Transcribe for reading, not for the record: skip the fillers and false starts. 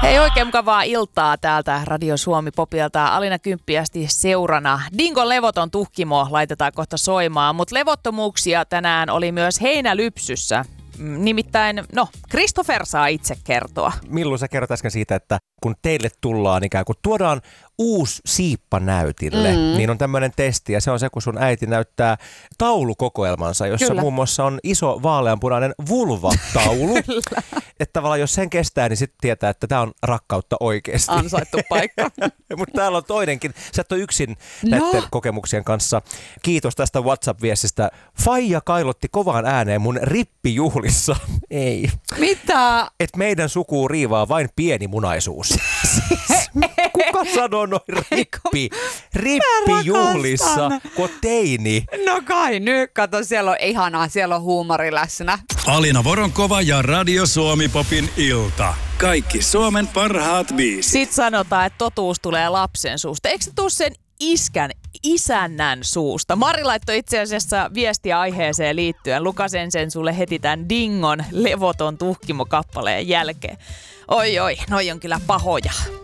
Hei, oikein mukavaa iltaa täältä Radio Suomi Popilta. Alina Kymppiästi seurana. Dingon levoton tuhkimo laitetaan kohta soimaan, mutta levottomuuksia tänään oli myös heinälypsyssä. Nimittäin, Christopher saa itse kertoa. Milloin sä kerrot äsken siitä, että kun teille tullaan ikään kuin tuodaan uusi siippa näytille, niin on tämmöinen testi ja se on se, kun sun äiti näyttää taulukokoelmansa, jossa Kyllä. muun muassa on iso vaaleanpunainen vulva-taulu. Että tavallaan jos sen kestää, niin sitten tietää, että tämä on rakkautta oikeasti. Ansaittu paikka. Mutta täällä on toinenkin. Sä et ole yksin näiden kokemuksien kanssa. Kiitos tästä WhatsApp-viestistä. Faija kailotti kovaan ääneen mun rippijuhlissa. Ei. Mitä? Et meidän sukuu riivaa vain pienimunaisuus. Kuka sanoo noin rippijuhlissa, kun teini? No kai nyt, kato, siellä on ihanaa, siellä on huumori läsnä. Alina Voronkova ja Radio Suomi Popin ilta. Kaikki Suomen parhaat biisit. Sitten sanotaan, että totuus tulee lapsen suusta. Eikö se tule sen isännän suusta? Mari laittoi itse asiassa viestiä aiheeseen liittyen. Lukasen sen sulle heti tämän Dingon levoton tuhkimo kappaleen jälkeen. Oi, noi on kyllä pahoja.